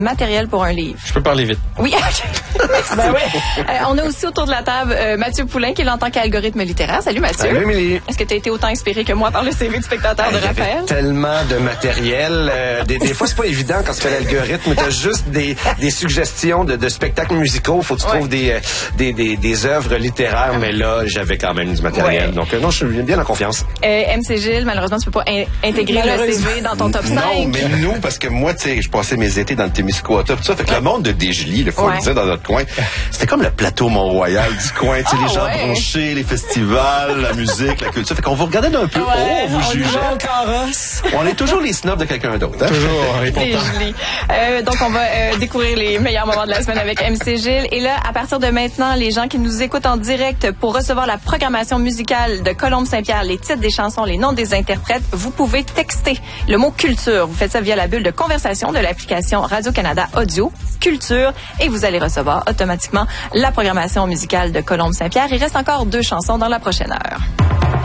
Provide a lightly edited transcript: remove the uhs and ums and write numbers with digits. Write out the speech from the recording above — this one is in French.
matériel pour un livre. Je peux parler vite. Oui, ben oui. On a aussi autour de la table Mathieu Poulin, qui est là en tant qu'algorithme littéraire. Salut Mathieu. Salut Émilie. Est-ce que tu as été autant inspiré que moi par le CV du spectateur de Raphaël? Tellement de matériel. Des fois, c'est pas évident quand tu fais l'algorithme. Tu as juste des suggestions de spectacles musicaux. Faut que tu trouves des œuvres littéraires. Mais là, j'avais quand même du matériel. Ouais. Donc, non, je suis bien en confiance. MC Gilles, malheureusement, tu peux pas intégrer le CV dans ton top 5. Non, mais nous, parce que moi, tu sais, je passais mes étés dans le Témiscouata, tout ça. Fait que le monde de Desjely, il faut le dire, dans notre coin, c'était comme le plateau Mont-Royal du coin. Tu sais, les gens branchés, les festivals, la musique, la culture. Fait qu'on vous regardait d'un peu haut, on vous jugeait. On est toujours les snobs de quelqu'un d'autre. Hein? Toujours. Desjely. Donc, on va découvrir les meilleurs moments de la semaine avec MC Gilles. Et là, à partir de maintenant, les gens qui nous écoutent en direct pour recevoir la programmation musicale de Colombe-Saint-Pierre, les titres des chansons, les noms des interprètes, vous pouvez texter le mot culture. Vous faites ça via la bulle de conversation de l'application Radio-Canada Audio, culture, et vous allez recevoir automatiquement la programmation musicale de Colombe-Saint-Pierre. Il reste encore 2 chansons dans la prochaine heure.